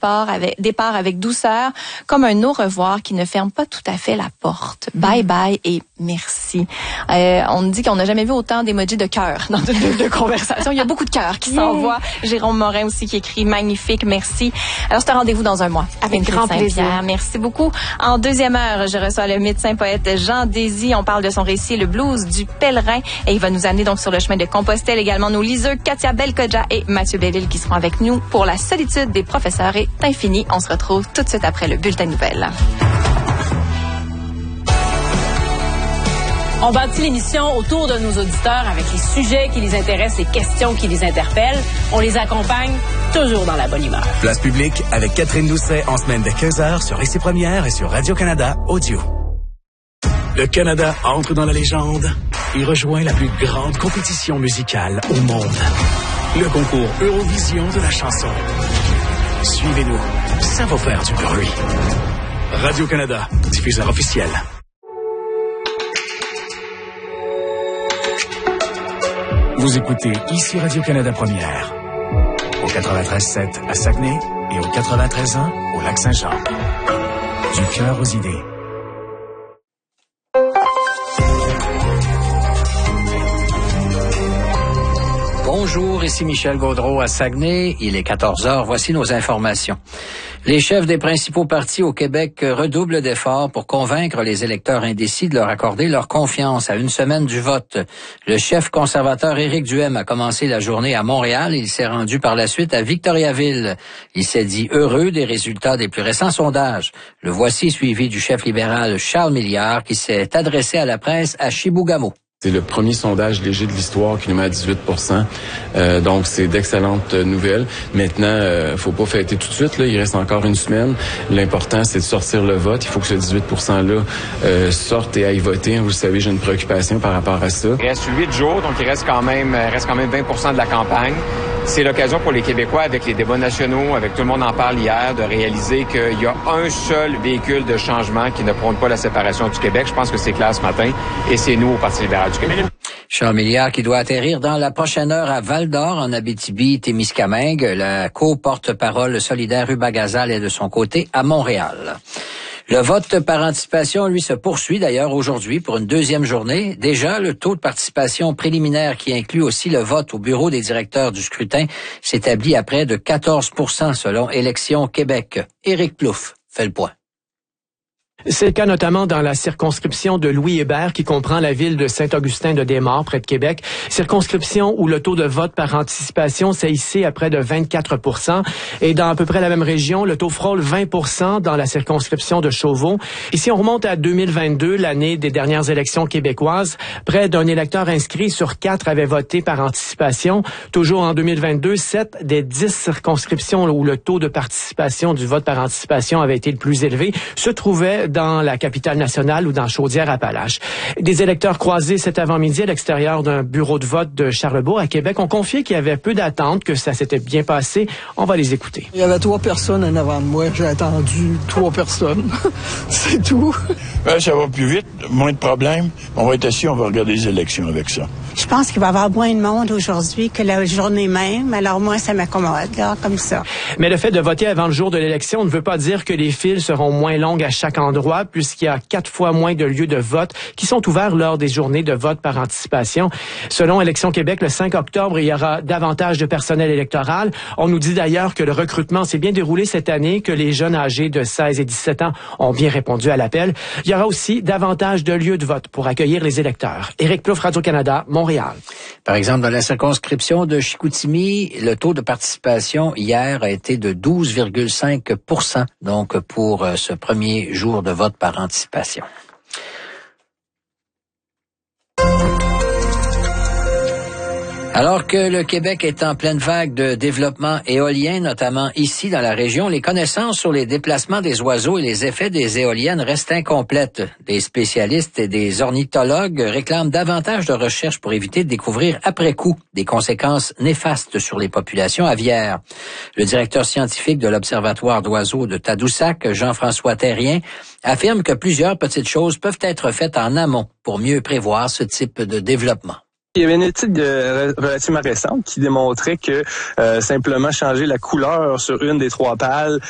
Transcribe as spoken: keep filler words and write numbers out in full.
départ avec, départ avec douceur, comme un au revoir qui ne ferme pas tout à fait la porte. Bye bye et merci. Euh, on dit qu'on n'a jamais vu autant d'emojis de cœur dans de, de, de conversation. Il y a beaucoup de cœurs qui s'envoient. Jérôme Morin aussi qui écrit magnifique, merci. Alors c'est un rendez-vous dans un mois. Avec grand plaisir. Merci beaucoup. En deuxième heure, je reçois le médecin poète Jean Désy. On parle de son récit Le blues du pèlerin et il va nous amener donc sur le chemin de Compostelle. Également nos liseux Katia Belkodja et Mathieu Bellil qui seront avec nous pour La solitude des professeurs est infinie. On se retrouve tout de suite après le bulletin de nouvelles. On bâtit l'émission autour de nos auditeurs avec les sujets qui les intéressent, les questions qui les interpellent. On les accompagne toujours dans la bonne humeur. Place publique avec Catherine Doucet en semaine dès quinze heures sur Ici Première et sur Radio-Canada Audio. Le Canada entre dans la légende et rejoint la plus grande compétition musicale au monde. Le concours Eurovision de la chanson. Suivez-nous, ça va faire du bruit. Radio-Canada, diffuseur officiel. Vous écoutez ici Radio-Canada Première, au quatre-vingt-treize sept à Saguenay et au quatre-vingt-treize un au Lac-Saint-Jean. Du cœur aux idées. Bonjour, ici Michel Gaudreau à Saguenay. Il est quatorze heures. Voici nos informations. Les chefs des principaux partis au Québec redoublent d'efforts pour convaincre les électeurs indécis de leur accorder leur confiance à une semaine du vote. Le chef conservateur Éric Duhem a commencé la journée à Montréal. Il s'est rendu par la suite à Victoriaville. Il s'est dit heureux des résultats des plus récents sondages. Le voici suivi du chef libéral Charles Milliard qui s'est adressé à la presse à Chibougamau. C'est le premier sondage léger de l'histoire qui nous met à dix-huit pour cent. Euh, donc, c'est d'excellentes nouvelles. Maintenant, euh, faut pas fêter tout de suite. Là. Il reste encore une semaine. L'important, c'est de sortir le vote. Il faut que ce dix-huit pour cent-là euh, sorte et aille voter. Vous le savez, j'ai une préoccupation par rapport à ça. Il reste huit jours, donc il reste quand même, reste quand même vingt pour cent de la campagne. C'est l'occasion pour les Québécois, avec les débats nationaux, avec tout le monde en parle hier, de réaliser qu'il y a un seul véhicule de changement qui ne prône pas la séparation du Québec. Je pense que c'est clair ce matin, et c'est nous au Parti libéral du Québec. Charles Milliard qui doit atterrir dans la prochaine heure à Val-d'Or, en Abitibi-Témiscamingue. La co-porte-parole solidaire Hubert Gazal est de son côté à Montréal. Le vote par anticipation, lui, se poursuit d'ailleurs aujourd'hui pour une deuxième journée. Déjà, le taux de participation préliminaire qui inclut aussi le vote au bureau des directeurs du scrutin s'établit à près de quatorze pour cent selon Élections Québec. Éric Plouffe fait le point. C'est le cas notamment dans la circonscription de Louis-Hébert qui comprend la ville de Saint-Augustin-de-Desmaures, près de Québec. Circonscription où le taux de vote par anticipation s'est hissé à près de vingt-quatre pour cent. Et dans à peu près la même région, le taux frôle vingt pour cent dans la circonscription de Chauveau. Ici, on remonte à deux mille vingt-deux, l'année des dernières élections québécoises. Près d'un électeur inscrit sur quatre avait voté par anticipation. Toujours en deux mille vingt-deux, sept des dix circonscriptions où le taux de participation du vote par anticipation avait été le plus élevé se trouvaient dans la capitale nationale ou dans Chaudière-Appalaches. Des électeurs croisés cet avant-midi à l'extérieur d'un bureau de vote de Charlebourg à Québec ont confié qu'il y avait peu d'attentes, que ça s'était bien passé. On va les écouter. Il y avait trois personnes en avant de moi. J'ai attendu trois personnes. C'est tout. Ben, ça va plus vite, moins de problèmes. On va être assis, on va regarder les élections avec ça. Je pense qu'il va y avoir moins de monde aujourd'hui que la journée même. Alors moi, ça m'accommode, là, comme ça. Mais le fait de voter avant le jour de l'élection ne veut pas dire que les files seront moins longues à chaque endroit, puisqu'il y a quatre fois moins de lieux de vote qui sont ouverts lors des journées de vote par anticipation. Selon Élections Québec, le cinq octobre, il y aura davantage de personnel électoral. On nous dit d'ailleurs que le recrutement s'est bien déroulé cette année, que les jeunes âgés de seize et dix-sept ans ont bien répondu à l'appel. Il y aura aussi davantage de lieux de vote pour accueillir les électeurs. Éric Plouffe, Radio-Canada, Montréal. Par exemple, dans la circonscription de Chicoutimi, le taux de participation hier a été de douze virgule cinq pour cent, donc pour ce premier jour de vote par anticipation. Alors que le Québec est en pleine vague de développement éolien, notamment ici dans la région, les connaissances sur les déplacements des oiseaux et les effets des éoliennes restent incomplètes. Des spécialistes et des ornithologues réclament davantage de recherches pour éviter de découvrir après coup des conséquences néfastes sur les populations aviaires. Le directeur scientifique de l'Observatoire d'oiseaux de Tadoussac, Jean-François Terrien, affirme que plusieurs petites choses peuvent être faites en amont pour mieux prévoir ce type de développement. Il y avait une étude euh, relativement récente qui démontrait que euh, simplement changer la couleur sur une des trois pales